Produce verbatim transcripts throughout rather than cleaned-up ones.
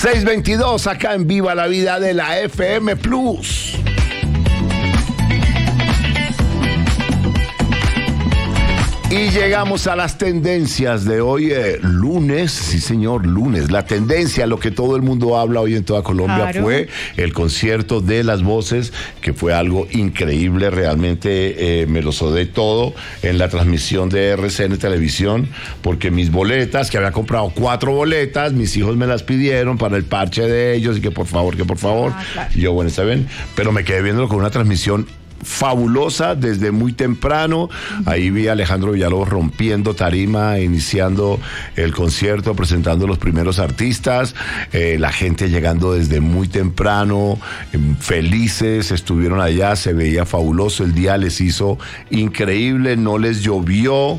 seis veintidós acá en Viva la Vida de la F M Plus. Y llegamos a las tendencias de hoy, eh, lunes, sí señor, lunes. La tendencia, lo que todo el mundo habla hoy en toda Colombia, claro, fue el concierto de Las Voces, que fue algo increíble, realmente eh, me lo sodé todo en la transmisión de R C N Televisión, porque mis boletas, que había comprado cuatro boletas, mis hijos me las pidieron para el parche de ellos, y que por favor, que por favor, ah, claro. Y yo, bueno, está bien, pero me quedé viéndolo con una transmisión fabulosa desde muy temprano. Ahí vi a Alejandro Villalobos rompiendo tarima, iniciando el concierto, presentando los primeros artistas, eh, la gente llegando desde muy temprano, eh, felices, estuvieron allá, se veía fabuloso, el día les hizo increíble, no les llovió,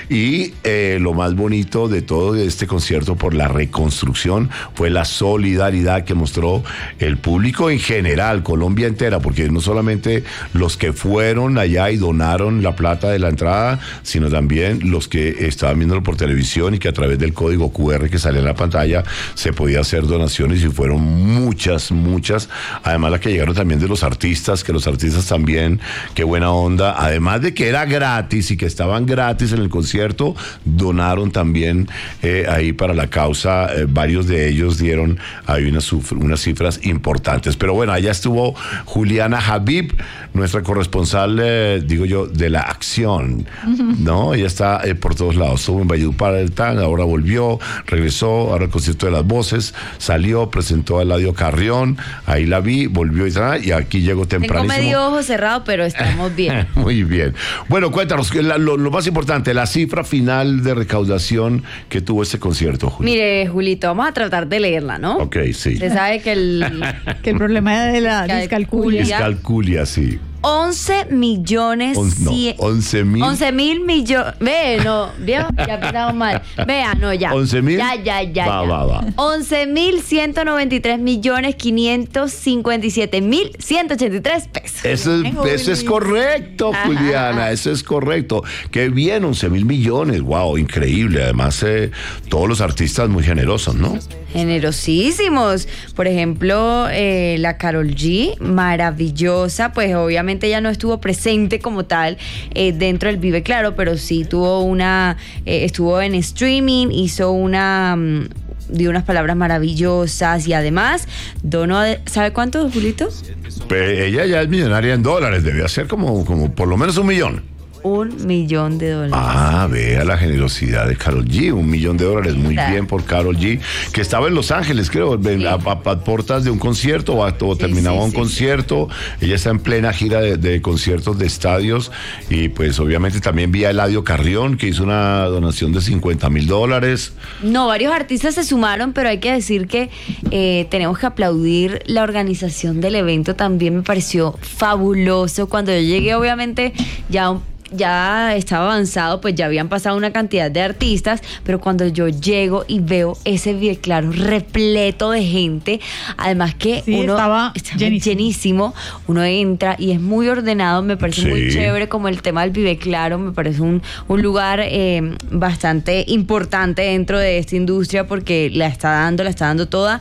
y eh, lo más bonito de todo este concierto por la reconstrucción fue la solidaridad que mostró el público en general, Colombia entera, porque no solamente los que fueron allá y donaron la plata de la entrada, sino también los que estaban viéndolo por televisión y que a través del código cu erre que salía en la pantalla se podía hacer donaciones, y fueron muchas, muchas. Además, las que llegaron también de los artistas, que los artistas también, qué buena onda. Además de que era gratis y que estaban gratis en el concierto, donaron también eh, ahí para la causa. Eh, varios de ellos dieron ahí unas, unas cifras importantes. Pero bueno, allá estuvo Juliana Habib, nuestra corresponsal, eh, digo yo, de la acción, ¿no? Ella está eh, por todos lados. Estuvo en Valledupar, ahora volvió, regresó, ahora el concierto de Las Voces, salió, presentó a Eladio Carrión, ahí la vi, volvió y, y aquí llegó tempranísimo. Tengo medio ojo cerrado, pero estamos bien. Muy bien. Bueno, cuéntanos, la, lo, lo más importante, la cifra final de recaudación que tuvo este concierto, Juli. Mire, Julito, vamos a tratar de leerla, ¿no? Ok, sí. Usted sabe que el... que el problema de la discalculia. Discalculia, sí. once millones... On, no, once mil. once mil millones... Ve, no, ¿vio? Ya empezamos mal. Vea, no, ya. once mil. Ya, ya, ya. Va, ya. va, va. once mil ciento noventa y tres millones quinientos cincuenta y siete mil ciento ochenta y tres pesos. Eso es, eso es correcto, Juliana, eso es correcto. Qué bien, once mil millones, wow, increíble. Además, eh, todos los artistas muy generosos, ¿no? Generosísimos. Por ejemplo, eh, la Karol G, maravillosa, pues obviamente ella no estuvo presente como tal eh, dentro del Vive Claro, pero sí tuvo una, eh, estuvo en streaming, hizo una... Um, dio unas palabras maravillosas y además donó, ¿sabe cuánto, Julito? Pues ella ya es millonaria en dólares, debe ser como, como por lo menos un millón. Un millón de dólares. Ah, vea la generosidad de Karol G, un millón de dólares, muy claro. Bien por Karol G, que estaba en Los Ángeles, creo, sí. a, a, a portas de un concierto, o, a, o sí, terminaba sí, un sí, concierto, sí. Ella está en plena gira de, de conciertos de estadios, y pues obviamente también vi a Eladio Carrión, que hizo una donación de cincuenta mil dólares. No, varios artistas se sumaron, pero hay que decir que eh, tenemos que aplaudir la organización del evento, también me pareció fabuloso. Cuando yo llegué, obviamente, ya un ya estaba avanzado, pues ya habían pasado una cantidad de artistas, pero cuando yo llego y veo ese Vive Claro repleto de gente, además que sí, uno estaba, estaba llenísimo. llenísimo, uno entra y es muy ordenado, me parece sí. muy chévere como el tema del Vive Claro, me parece un, un lugar eh, bastante importante dentro de esta industria porque la está dando, la está dando toda,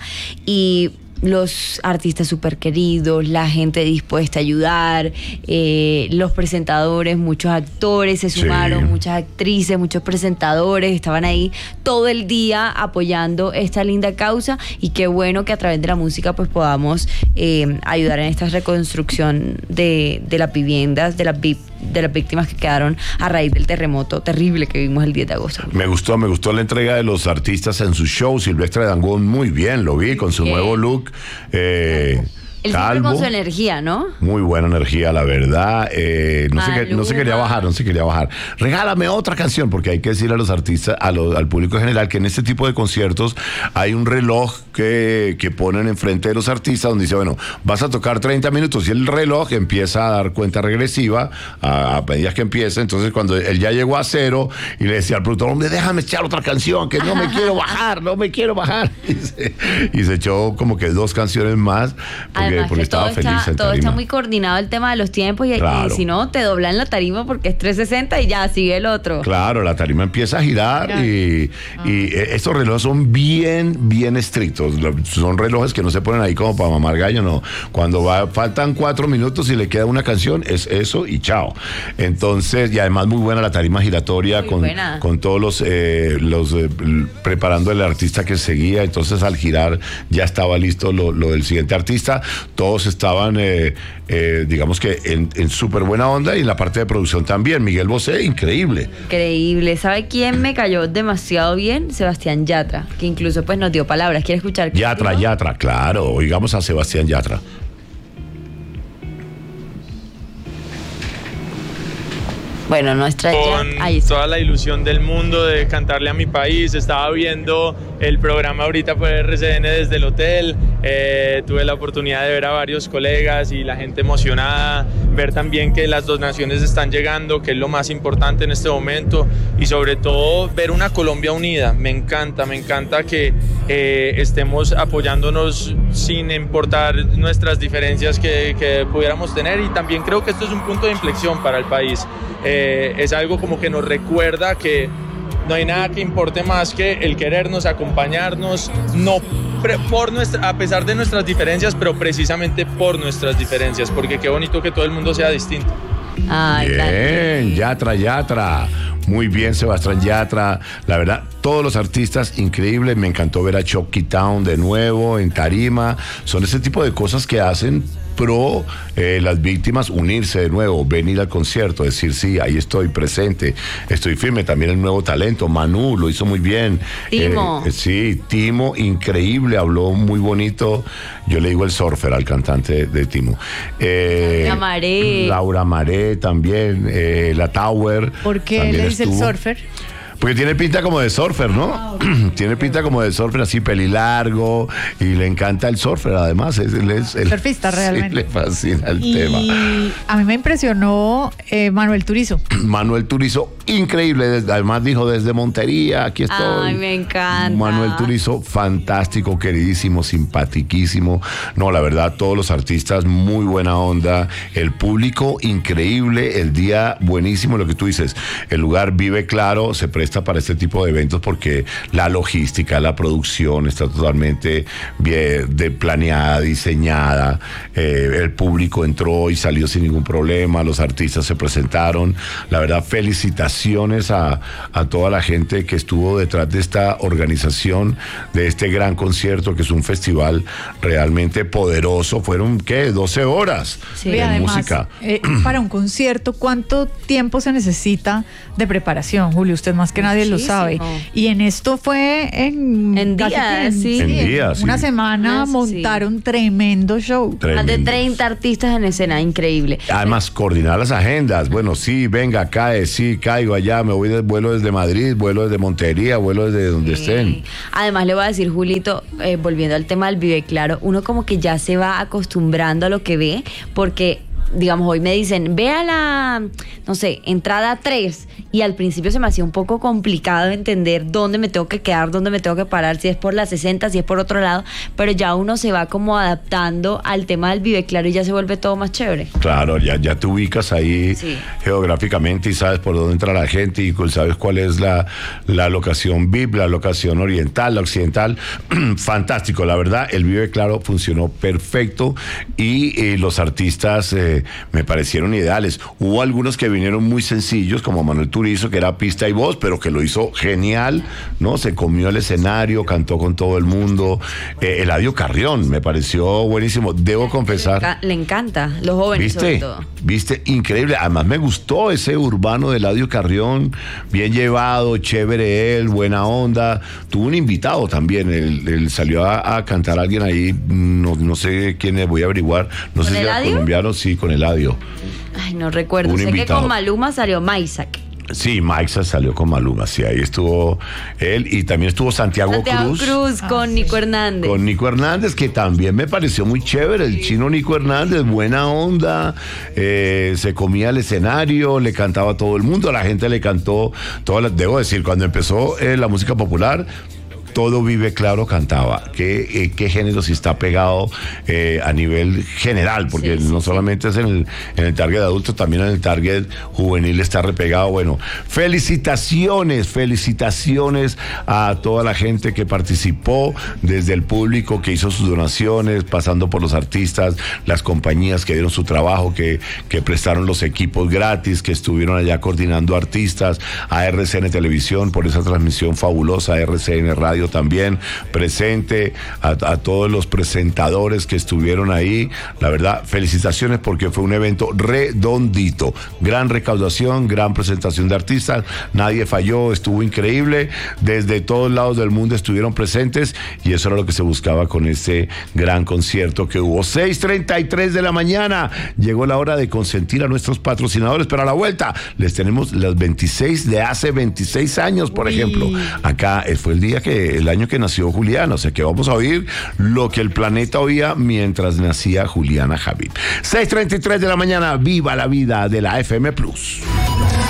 y los artistas súper queridos, la gente dispuesta a ayudar, eh, los presentadores, muchos actores se sumaron, sí. muchas actrices, muchos presentadores estaban ahí todo el día apoyando esta linda causa, y qué bueno que a través de la música pues podamos eh, ayudar en esta reconstrucción de, de las viviendas, de las V I P, de las víctimas que quedaron a raíz del terremoto terrible que vimos el diez de agosto. Me gustó, me gustó la entrega de los artistas en su show. Silvestre Dangond muy bien, lo vi con su ¿Qué? nuevo look. Eh, Él calvo, siempre con su energía, ¿no? Muy buena energía, la verdad. Eh, no, se, no se quería bajar, no se quería bajar. Regálame otra canción, porque hay que decirle a los artistas, a lo, al público en general, que en este tipo de conciertos hay un reloj que, que ponen enfrente de los artistas, donde dice, bueno, vas a tocar treinta minutos, y el reloj empieza a dar cuenta regresiva a, a medida que empieza. Entonces, cuando él ya llegó a cero, y le decía al productor, hombre, déjame echar otra canción, que no me quiero bajar, no me quiero bajar. Y se, y se echó como que dos canciones más, porque porque, porque estaba todo feliz está, en todo tarima. está muy coordinado el tema de los tiempos y, Claro. y si no, te doblan la tarima porque es trescientos sesenta y ya sigue el otro. Claro, la tarima empieza a girar Claro. y, Ah. y estos relojes son bien, bien estrictos. Lo- Son relojes que no se ponen ahí como para mamar gallo, no. Cuando va, faltan cuatro minutos y le queda una canción, es eso y chao. Entonces, y además muy buena la tarima giratoria Muy con, buena. con todos los, eh, los eh, l- preparando el artista que seguía. Entonces, al girar ya estaba listo lo, lo del siguiente artista. Todos estaban, eh, eh, digamos que en, en súper buena onda y en la parte de producción también. Miguel Bosé, increíble. Increíble. ¿Sabe quién me cayó demasiado bien? Sebastián Yatra, que incluso pues nos dio palabras. ¿Quiere escuchar? qué Yatra, dijo? Yatra, claro. Oigamos a Sebastián Yatra. Bueno, nuestra Con Yatra. Ahí está. toda la ilusión del mundo de cantarle a mi país. Estaba viendo el programa ahorita por R C N desde el hotel. Eh, tuve la oportunidad de ver a varios colegas y la gente emocionada. Ver también que las dos naciones están llegando, que es lo más importante en este momento. Y sobre todo ver una Colombia unida. Me encanta, me encanta que eh, estemos apoyándonos sin importar nuestras diferencias que, que pudiéramos tener. Y también creo que esto es un punto de inflexión para el país. Eh, es algo como que nos recuerda que no hay nada que importe más que el querernos, acompañarnos, no pre- por nuestra, a pesar de nuestras diferencias, pero precisamente por nuestras diferencias, porque qué bonito que todo el mundo sea distinto. Ay, tan Bien, lindo. Yatra, Yatra. Muy bien, Sebastián Yatra. La verdad, todos los artistas increíbles. Me encantó ver a Chucky Town de nuevo en tarima. Son ese tipo de cosas que hacen pro eh, las víctimas, unirse de nuevo, venir al concierto, decir sí, ahí estoy presente, estoy firme. También el nuevo talento, Manu lo hizo muy bien. Timo. Eh, sí, Timo, increíble, habló muy bonito. Yo le digo el surfer al cantante de, de Timo. Eh, Laura Maré. Laura Maré también, eh, la Tower. ¿Por qué también le dice el estuvo. surfer? Porque tiene pinta como de surfer, ¿no? Tiene pinta como de surfer, así pelilargo, y le encanta el surfer, además. Es, él es, él- Surfista, sí, realmente. le fascina el Y tema. a mí me impresionó eh, Manuel Turizo. Manuel Turizo, increíble. desde- Además dijo desde Montería, aquí estoy. Ay, me encanta. Manuel Turizo, fantástico, queridísimo, simpatiquísimo. No, la verdad, todos los artistas, muy buena onda. El público, increíble. El día, buenísimo. Lo que tú dices, el lugar vive claro, se presta para este tipo de eventos porque la logística, la producción está totalmente bien de planeada, diseñada. Eh, el público entró y salió sin ningún problema. Los artistas se presentaron. La verdad, felicitaciones a, a toda la gente que estuvo detrás de esta organización, de este gran concierto, que es un festival realmente poderoso. Fueron, ¿qué? doce horas Sí. Y de además, música. eh, para un concierto, ¿cuánto tiempo se necesita de preparación, Julio? Usted más que nadie lo Muchísimo. sabe. Y en esto fue en, En casi días, que en, sí. En días, una sí. semana Ah, sí. montaron tremendo show. Más de Tremendo. treinta artistas en escena, increíble. Además, coordinar las agendas. Bueno, sí, venga, cae, sí, caigo allá, me voy de vuelo desde Madrid, vuelo desde Montería, vuelo desde donde estén. Además, le voy a decir, Julito, eh, volviendo al tema del Vive Claro, uno como que ya se va acostumbrando a lo que ve, porque, digamos, hoy me dicen, ve a la, no sé, entrada tres, y al principio se me hacía un poco complicado entender dónde me tengo que quedar, dónde me tengo que parar, si es por la sesenta, si es por otro lado, pero ya uno se va como adaptando al tema del Vive Claro y ya se vuelve todo más chévere. Claro, ya, ya te ubicas ahí Sí. geográficamente y sabes por dónde entra la gente y cu- sabes cuál es la, la locación V I P, la locación oriental, la occidental. Fantástico, la verdad, el Vive Claro funcionó perfecto y eh, los artistas eh, me parecieron ideales. Hubo algunos que vinieron muy sencillos, como Manuel Turizo, que era pista y voz, pero que lo hizo genial, ¿no? Se comió el escenario, cantó con todo el mundo. Eh, Eladio Carrión, me pareció buenísimo. Debo confesar. Le, enca- le encanta, los jóvenes sobre ¿Viste? todo. ¿Viste? Increíble. Además me gustó ese urbano de Eladio Carrión. Bien llevado, chévere él, buena onda. Tuvo un invitado también. Él, él salió a, a cantar a alguien ahí. No, no sé quién es, voy a averiguar. No sé ¿Con si era Eladio? colombiano, sí, con Eladio. Ay, no recuerdo. Un Sé invitado. que con Maluma salió Maisak. Sí, Maixa salió con Maluma, sí, ahí estuvo él. Y también estuvo Santiago, Santiago Cruz. Cruz, Ah, con sí. Nico Hernández. Con Nico Hernández, que también me pareció muy chévere, el chino Nico Hernández, buena onda, eh, se comía el escenario, le cantaba a todo el mundo, a la gente le cantó, todas las, debo decir, cuando empezó eh, la música popular, todo Vive Claro cantaba. ¿Qué, eh, qué género si está pegado eh, a nivel general? Porque sí, sí, no solamente es en el, en el target adulto, también en el target juvenil está repegado. Bueno, felicitaciones, felicitaciones a toda la gente que participó, desde el público que hizo sus donaciones, pasando por los artistas, las compañías que dieron su trabajo, que, que prestaron los equipos gratis, que estuvieron allá coordinando artistas, a R C N Televisión por esa transmisión fabulosa, a R C N Radio también presente, a, a todos los presentadores que estuvieron ahí. La verdad, felicitaciones porque fue un evento redondito, gran recaudación, gran presentación de artistas, nadie falló, estuvo increíble, desde todos lados del mundo estuvieron presentes y eso era lo que se buscaba con este gran concierto que hubo. seis treinta y tres de la mañana, llegó la hora de consentir a nuestros patrocinadores, pero a la vuelta les tenemos las veintiséis de hace veintiséis años, por Uy. ejemplo. Acá fue el día que, el año que nació Juliana, o sea que vamos a oír lo que el planeta oía mientras nacía Juliana Javid. seis treinta y tres de la mañana, viva la vida de la F M Plus.